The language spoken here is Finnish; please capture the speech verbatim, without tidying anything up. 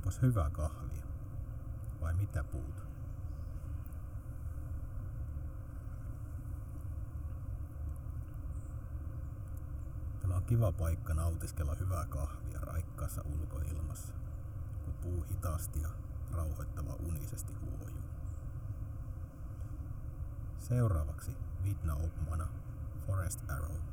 Onpas hyvä kahvia. Vai mitä puut? Tämä on kiva paikka nautiskella hyvää kahvia raikkaassa ulkoilmassa, kun puu hitaasti ja rauhoittava unisesti huojuu. Seuraavaksi Vidna Obmana, Forest Arrow.